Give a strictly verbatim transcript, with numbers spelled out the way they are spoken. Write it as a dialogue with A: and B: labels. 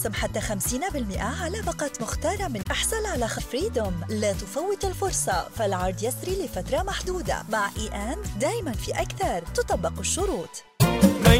A: خصم حتى خمسين بالمئة على باقة مختارة من احصل على فريدوم. لا تفوت الفرصة، فالعرض يسري لفترة محدودة. مع اي اند دايما في أكثر، تطبق الشروط.